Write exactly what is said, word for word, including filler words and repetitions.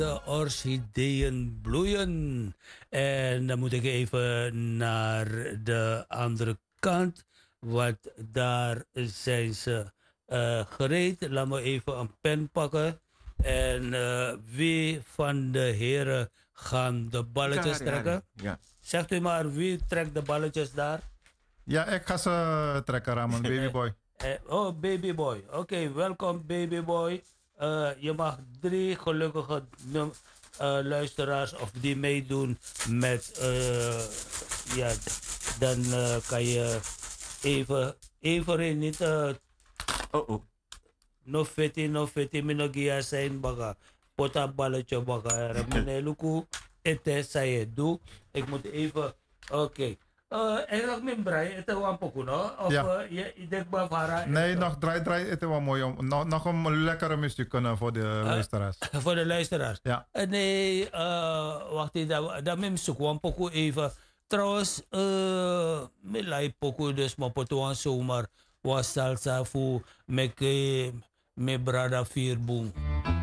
De orchideeën bloeien. En dan moet ik even naar de andere kant. Want daar zijn ze uh, gereed. Laat me even een pen pakken. En uh, wie van de heren gaan de balletjes Harry, trekken? Harry. Ja. Zegt u maar, wie trekt de balletjes daar? Ja, ik ga ze trekken, Ramon, babyboy. Eh, oh, babyboy. Oké, okay, welkom babyboy. Uh, je mag drie gelukkige num- uh, luisteraars of die meedoen met. Uh, ja, dan uh, kan je even. Even niet. Uh, oh oh. No feti, no feti, minogia zijn baga. Pota balletje baga. Ramene luku. Ete saye doe. Ik moet even. Oké. Okay. Uh, eigenlijk mijn brei, het is wel een pokoe, no? Of ja. uh, je denkt maar vara. Nee, nog draai, draai, het is wel mooi. Om, nog, nog een lekkere muziek kunnen voor de uh, luisteraars. Voor de luisteraars? Ja. Uh, nee, uh, wacht even, dat mijn zoek een pokoe even. Trouwens, uh, mijn lijp pokoe, dus maar potoan zomaar was salsa voor mijn brada vier boom.